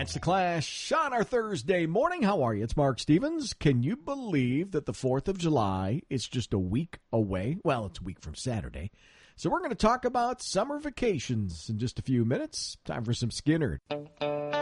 It's The Clash on our Thursday morning. How are you? It's Mark Stevens. Can you believe that the 4th of July is just a week away? Well, it's a week from Saturday. So we're going to talk about summer vacations in just a few minutes. Time for some Skinner.